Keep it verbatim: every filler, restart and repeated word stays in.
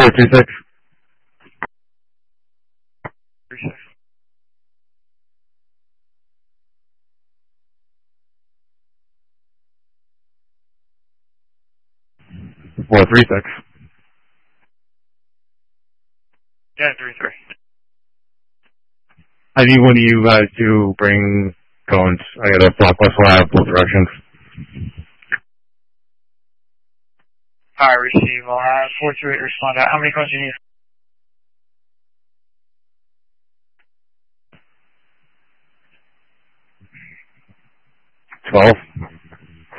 four three six. Four three six. Yeah, three three. I need one of you guys to bring cones. I got a block bus lab, both directions. Alright, receive. I'll have four two eight respond out. How many cones do you need? Twelve.